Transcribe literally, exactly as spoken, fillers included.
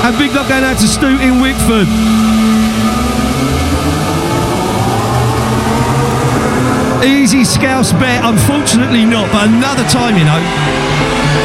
And big love going out to Stu in Wickford. Easy Scouse bet, unfortunately not, but another time, you know.